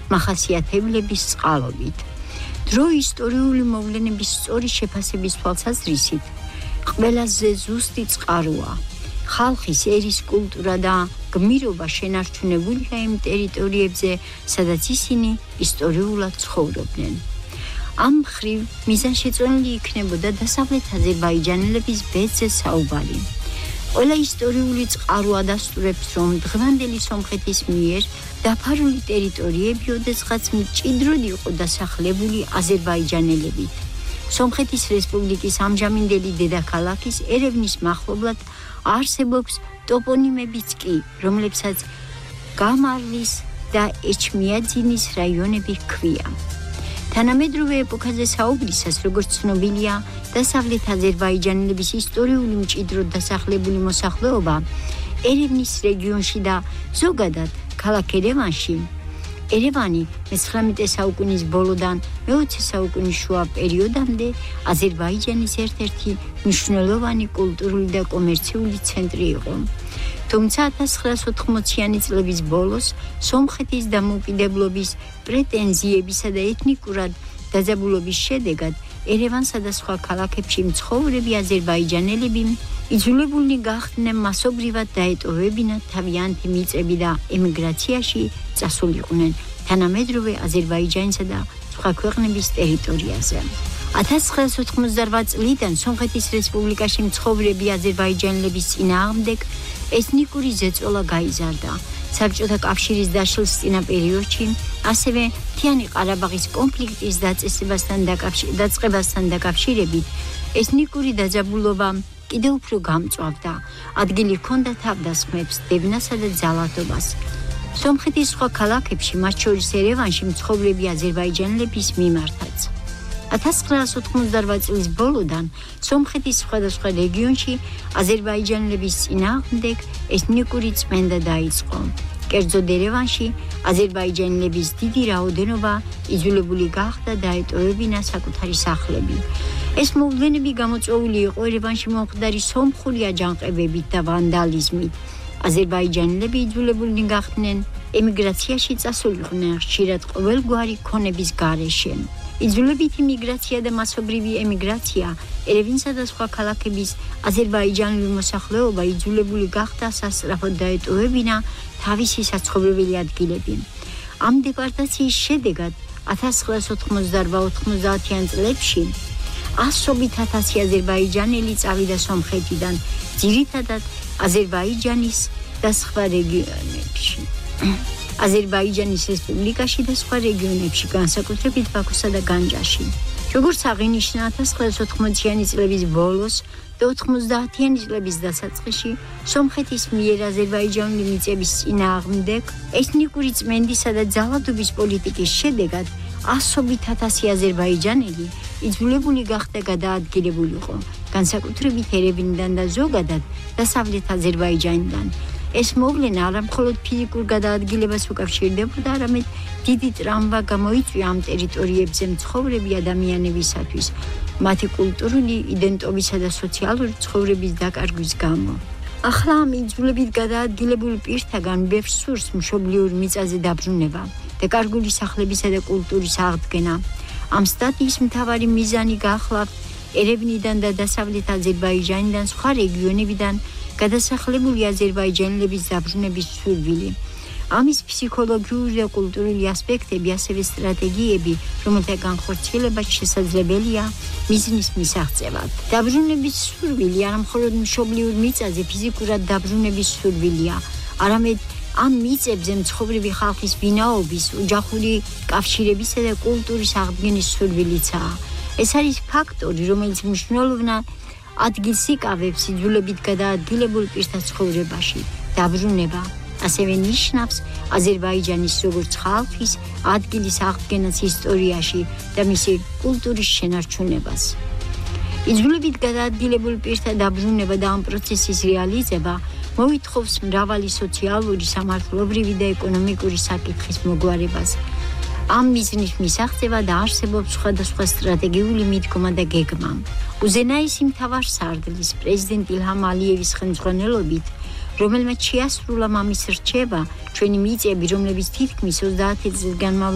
მახასიათებლების წყალობით. დრო ისტორიული მოვლენების სწორი შეფასების თვალსაზრისით ყველაზე ზუსტი წყაროა. ხალხის ერის კულტურა და გმირობა შენარჩუნებულია იმ ტერიტორიებზე, სადაც ისინი ისტორიულად ცხოვრობდნენ. ამ მხრივ მიზანშეწონილი იქნებოდა დასავლეთ აზერბაიჯანელების ბედზე საუბარი. ყველა ისტორიული წყარო ადასტურებს, რომ დღევანდელი სომხეთის მიერ დაფარული ტერიტორიები ოდესღაც მჭიდროდ იყო დასახლებული აზერბაიჯანელებით. სომხეთის რესპუბლიკის ამჟამინდელი დედაქალაქის ერევნის მახლობლად არსებობს ტოპონიმებიც კი, რომლებსაც გამარლის და ეჩმიაძინის რაიონები ჰქვია. თანამედროვე ეპოქაზე საუბრისას, როგორც ცნობილია, დასავლეთ აზერბაიჯანელების ისტორიული მჭიდროდ დასახლებული მოსახლეობა ერევნის რეგიონში და ზოგადად ქალაქ ერევანში. ერევანი მე-19 საუკუნის ბოლოდან მე-20 საუკუნის შუა პერიოდამდე აზერბაიჯანის ერთ-ერთი მნიშვნელოვანი კულტურული და კომერციული ცენტრი იყო. თუმცა 1980-იანი წლების ბოლოს სომხეთის დამოუკიდებლობის პრეტენზიებისა და ეთნიკურად დაძაბულობის შედეგად ერევანსა და სხვა ქალაქებში მცხოვრები აზერბაიჯანელები იძულებულნი გახდნენ მასობრივად დაეტოვებინათ თავიანთი მიწები და ემიგრაციაში წასულიყვნენ თანამედროვე აზერბაიჯანისა და სხვა ქვეყნების ტერიტორიაზე. 1988 წლიდან სომხეთის რესპუბლიკაში მცხოვრები აზერბაიჯანელების წინააღმდეგ ეთნიკური ზეწოლა გაიზარდა. საბჭოთა კავშირის დაშლის წინა პერიოდში, ასევე მთიანი ყარაბაღის კონფლიქტის დაწყებასთან დაკავშირებით, ეთნიკური დაძაბულობა კიდევ უფრო გამწვავდა. ადგილი ჰქონდა თავდასხმებს, დევნასა და ძალადობას. სომხეთის სხვა ქალაქებში, მათ შორის ერევანში მცხოვრები აზერბაიჯანელების მიმართაც. 1988 წლის ბოლოდან სომხეთის სხვადასხვა რეგიონში აზერბაიჯანელების წინააღმდეგ ეთნიკური წმენდა დაიწყო. კერძოდ ერევანში აზერბაიჯანელების დიდი რაოდენობა იძულებული გახდა დაეტოვებინა საკუთარი სახლები. ეს მოვლენები გამოწვეული იყო ერევანში მომხდარი სომხური აჯანყებებით და ვანდალიზმით. აზერბაიჯანელები იძულებულნი გახდნენ ემიგრაციაში წასულიყვნენ ხშირად ყოველგვარი ქონების გარეშე. იძულებითი მიგრაცია და მასობრივი ემიგრაცია ერევანსა და სხვა ქალაქების აზერბაიჯანული მოსახლეობა იძულებული გახდა სასწრაფოდ დაეტოვებინა თავისი საცხოვრებელი ადგილები. ამ დეპორტაციის შედეგად 1988-90-იან წლებში ასობით ათასი აზერბაიჯანელი წავიდა სომხეთიდან, ძირითადად აზერბაიჯანის და სხვა რეგიონებში. აზერბაიჯანის რესპუბლიკაში და სხვა რეგიონებში, განსაკუთრებით ბაქოსა და განჯაში. როგორც აღინიშნა 1980-იანი წლების ბოლოს და 90-იანი წლების დასაწყისში, სომხეთის მიერ აზერბაიჯანული მიწების წინააღმდეგ ეთნიკური წმენდისა და ძალადობის პოლიტიკის შედეგად ასობით ათასი აზერბაიჯანელი იძულებული გახდა გადაადგილებულიყო, განსაკუთრებით ერევნიდან და ზოგადად დასავლეთ აზერბაიჯანიდან. ეს მოვლენა არა მხოლოდ ფიზიკურ გადაადგილებას უკავშირდებოდა, არამედ დიდი ტრამვა გამოიწვია ამ ტერიტორიებზე მცხოვრები ადამიანებისათვის, მათი კულტურული იდენტობისა და სოციალური ცხოვრების დაკარგვის გამო. ახლა ამ იძულებით გადაადგილებულ პირთაგან ბევრს სურს მშობლიურ მიწაზე დაბრუნება, დაკარგული სახლებისა და კულტურის აღდგენა. ამ სტატიის მთავარი მიზანი გახლავთ ერევნიდან და დასავლეთ აზერბაიჯანიდან სხვა რეგიონებიდან გადასახლებული აზერბაიჯანელების დაბრუნების სურვილი. ამის ფსიქოლოგიური და კულტურული ასპექტები, ასევე სტრატეგიები, რომელთა განხორციელება შესაძლებელია მიზნის მისაღწევად. დაბრუნების სურვილი არა მხოლოდ მშობლიურ მიწაზე ფიზიკურად დაბრუნების სურვილია, არამედ ამ მიწებზე მცხოვრები ხალხის ვინაობის, ოჯახური კავშირებისა და კულტურის აღდგენის სურვილიცაა. ეს არის ფაქტორი, რომელიც მნიშვნელოვნად ადგილს იკავებს იძულებით გადაადგილებულ პირთა ცხოვრებაში. დაბრუნება ასევე ნიშნავს აზერბაიჯანის როგორც ხალხის ადგილის აღდგენას ისტორიაში და მისი კულტურის შენარჩუნებას. იძულებით გადაადგილებულ პირთა დაბრუნება და ამ პროცესის რეალიზება მოითხოვს მრავალი სოციალური, სამართლებრივი და ეკონომიკური საკითხის მოგვარებას. ამ მიზნის მისაღწევად არსებობს სხვადასხვა სტრატეგიული მიდგომა და გეგმა. უზენაესი მთავარსარდლის პრეზიდენტ ილჰამ ალიევის ხელმძღვანელობით, რომელმაც შეასრულა მამის რჩევა, ჩვენი მიწები, რომლებიც თითქმის 30 წლის განმავლობაში